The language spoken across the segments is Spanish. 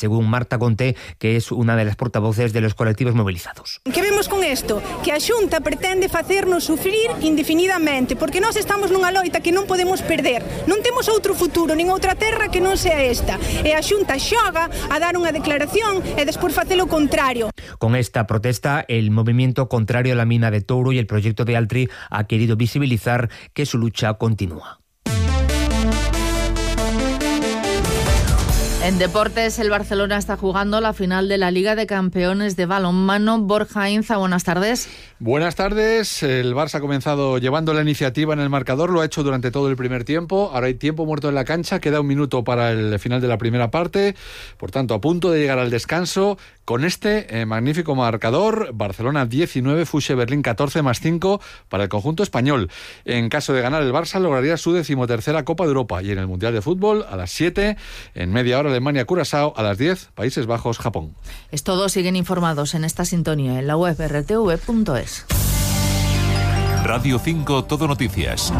según Marta Conté, que es una de las portavoces de los colectivos movilizados. Que vemos con isto? Que a Xunta pretende facernos sufrir indefinidamente, porque nós estamos nunha loita que non podemos perder. Non temos outro futuro, nin outra terra que non sea esta. E a Xunta xoga a dar unha declaración e despois facer o contrario. Con esta protesta, el movimiento contrario a la mina de Touro y el proyecto de Altri ha querido visibilizar que su lucha continúa. En deportes, el Barcelona está jugando la final de la Liga de Campeones de balonmano. Borja Inza, buenas tardes. Buenas tardes. El Barça ha comenzado llevando la iniciativa en el marcador, lo ha hecho durante todo el primer tiempo. Ahora hay tiempo muerto en la cancha, queda 1 minuto para el final de la primera parte. Por tanto, a punto de llegar al descanso. Con este magnífico marcador, Barcelona 19, Fusche Berlín 14 más 5 para el conjunto español. En caso de ganar el Barça, lograría su 13ª Copa de Europa. Y en el Mundial de Fútbol, a las 7, en media hora Alemania-Curazao, a las 10, Países Bajos-Japón. Es todo, siguen informados en esta sintonía en la web rtv.es. Radio 5 Todo Noticias.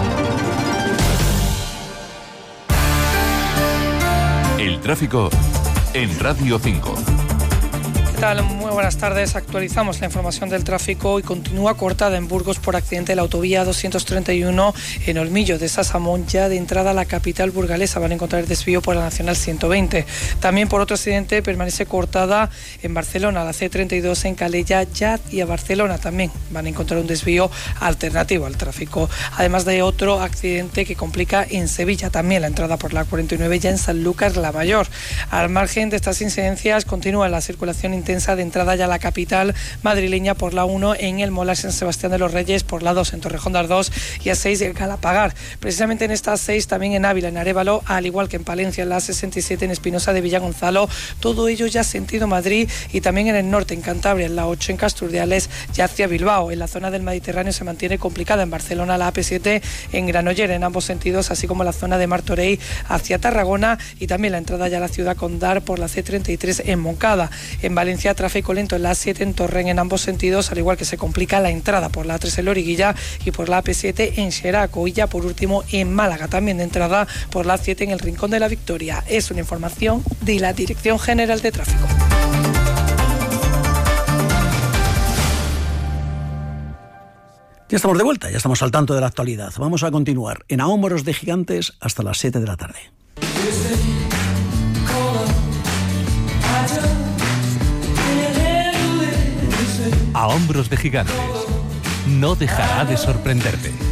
El tráfico en Radio 5. ¿Qué tal? Muy buenas tardes. Actualizamos la información del tráfico y continúa cortada en Burgos por accidente de la autovía 231 en Olmillo de Sasamón, ya de entrada a la capital burgalesa. Van a encontrar desvío por la Nacional 120. También por otro accidente permanece cortada en Barcelona, la C32 en Calella, ya, y a Barcelona también van a encontrar un desvío alternativo al tráfico. Además de otro accidente que complica en Sevilla, también la entrada por la 49 ya en Sanlúcar la Mayor. Al margen de estas incidencias, continúa la circulación intensa de entrada ya a la capital madrileña por la 1 en el Molar San Sebastián de los Reyes, por la 2 en Torrejón de Ardoz y a 6 en Galapagar. Precisamente en estas 6 también en Ávila, en Arévalo, al igual que en Palencia, en la 67 en Espinosa de Villagonzalo. Todo ello ya sentido Madrid, y también en el norte, en Cantabria, en la 8 en Casturdiales ya hacia Bilbao. En la zona del Mediterráneo se mantiene complicada en Barcelona, la AP7 en Granollers en ambos sentidos, así como la zona de Martorell hacia Tarragona, y también la entrada ya a la ciudad Condar por la C33 en Moncada. En Valencia, tráfico lento en la A7 en Torrent en ambos sentidos, al igual que se complica la entrada por la A3 en Loriguilla y por la AP7 en Xeraco, y ya por último en Málaga, también de entrada por la A7 en el Rincón de la Victoria. Es una información de la Dirección General de Tráfico. Ya estamos de vuelta, ya estamos al tanto de la actualidad. Vamos a continuar en A Hombros de Gigantes hasta las 7 de la tarde. A Hombros de Gigantes. No dejará de sorprenderte.